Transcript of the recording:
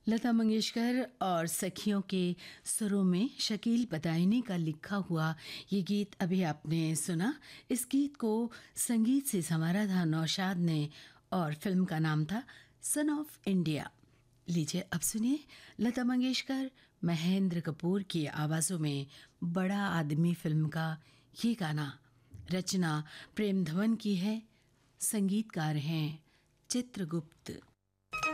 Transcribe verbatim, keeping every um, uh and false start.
लता मंगेशकर और सखियों के सुरों में शकील बदायूनी का लिखा हुआ ये गीत अभी आपने सुना। इस गीत को संगीत से संवारा था नौशाद ने और फिल्म का नाम था सन ऑफ इंडिया। लीजिए अब सुनिए लता मंगेशकर महेंद्र कपूर की आवाज़ों में बड़ा आदमी फिल्म का ये गाना। रचना प्रेम धवन की है, संगीतकार हैं चित्रगुप्त।